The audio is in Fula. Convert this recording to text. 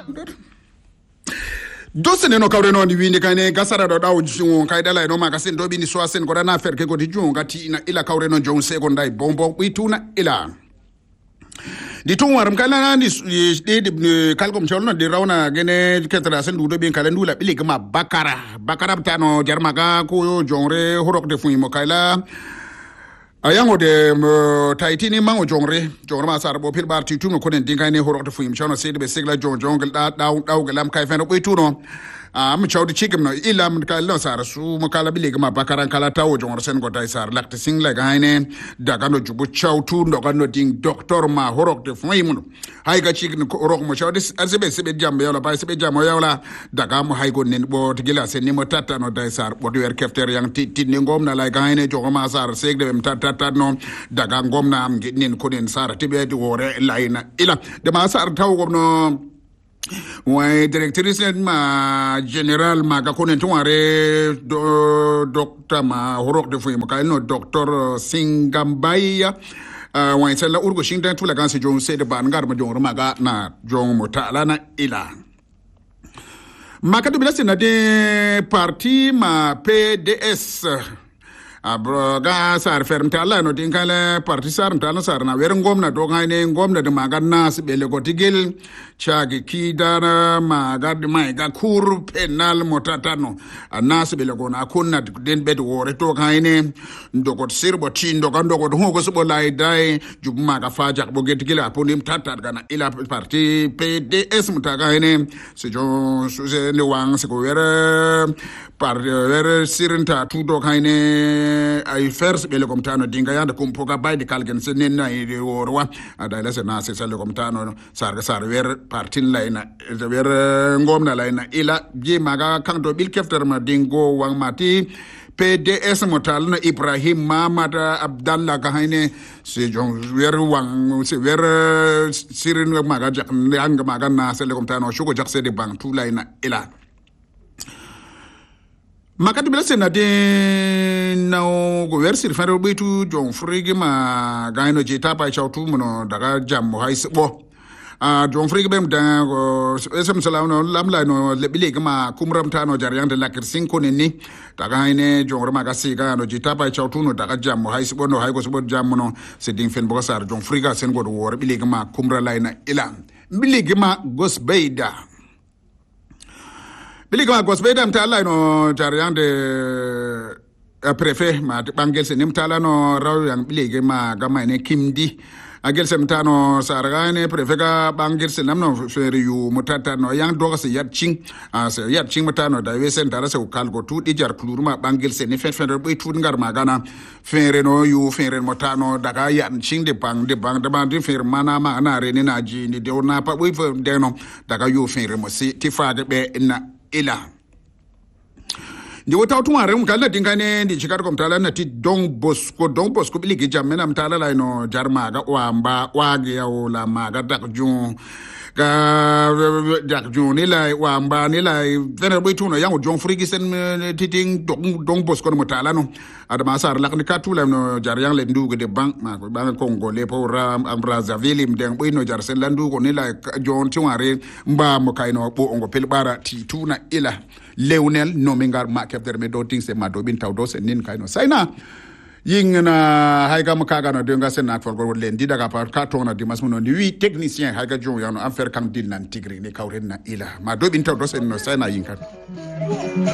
Dosene no kawre no windi kane gasara do daw jun kay dala no ma kasen do bini so asen ko dana fer ke ko di jun gati ila kawre no jon se ko ndai bombo bituna ila di tun waram kala ni de kalkom cholno di rawna gene ketra sen dudo bin kala ndula bili ma bakara tano jarmaga ko jonre horok de fuimo kala ayango de taitini mango jongre ma sar bo pil bar ti tuno ko den dinga ne horok de fuimo chono sede be sigla jongal daw galam kay fen ko tuno am chawdi chigam no ilam kala sar su mo kala bili ma bakaran kala tawo jongre sen go tay sar lakte singla gaine daga no jubu chawtu ndo gano ding doctor ma horok de fuimo hay ga chign ko horok mo chawdi sebe jambe yola bay sebe jamo yola daga mo hay go nen bo tigila sen ni mo tata no day sar bo wer kefter yang ti ni ngom na lay gaine jogo ma sar segde bem tata no daga ngom na am nen ko nen sar tibe di wore layna ila de ma sar taw go no ouais directrice ma général ma ga konen tuare docteur ma horok de fuimo kay no docteur Singambaya ouais c'est la urgo shindan tula gan se jon se de ban ngar ma jon maga na jon motala na ila makadu bilasi na de parti ma PDS abroga sar fermtala no dinkale parti sar mtala sar na wer ngomna do ngane ngomna de maganna sibele gotigel chagi kidara magad mai ga kur penal motatano anas bele gona kunna den bed wore to ngane ndogot sirbo tindo ga ndogot hongo so bolay dai jubma ga fajak bo getigel aponim tatat gana ila parti PDS mutaga ene se jo suze ne wang se ko wer par wer sirinta tudo ngane ay fers bele kom tano dinga yanda kum poga bayde kalgen se nenna e worwa ada la se na se sale kom tano sar wer partin layna wer ngomna layna ila je maga kanto bil kefter ma dingo wang mati PDS motal na Ibrahim Mamada Abdallah kahine se jon wer wang se wer sirin maga jak nga maga na se le kom tano shugo jak se de bang tu layna ila makati bila sena de na go versi faro bitu jon frigi ma gaino jeta pa chautu mono daga jam hay sebo jon frigi bem da go esem sala no lamla no lebile ma kumram tano jarian de lakir sinko ni daga ine jon rama ga siga no jeta pa chautu no daga jam hay sebo no hay go sebo jam no se ding fen bo sar jon friga sen go wor bile ma kumra layna ila bile ma gosbeida Biligama gosbeda mtala no jariande préfet ma bangel se nimtala no raw yang biligama gama ne kimdi agel se mtano saragane préfet ga bangel se namno feri yu mutata no yang doga se yatching se yatching mutano da wesen dara se kalgo tudi jar kluruma bangel se ne fen be tud ngar magana fere no yu fere mutano daga yatching de bang de bang fere mana ma na re ni na ji ni de na pa we de no daga yu fere mo si ti faade be na ila ndio tawtu mare mkala dingane ndi chikar kom tala na ti Don Bosco biligi jamena mtala la no jarmaga wamba wage ya ola maga dakjun ga dakjun ni la wamba ni la vena boituno yango jon frigi sen titing Don Bosco no tala no adama sar la ni katula no jar yang le ndugo de bank ma ko bank Congo le pour Brazzaville mden boino jar sen la ndugo ni la jon tiware mba mo kayno bo ongo pelbara ti tuna ila Leonel nomingar ma kefter me do ting se ma do bin taw do se nin kayno sayna yingna hayga makaga no denga sen nak for go len di daga par ka tona di masmuno ni wi technicien hayga jon yano affaire kam dil nan tigri ni kawren na ila ma do bin taw do se no sayna yinkan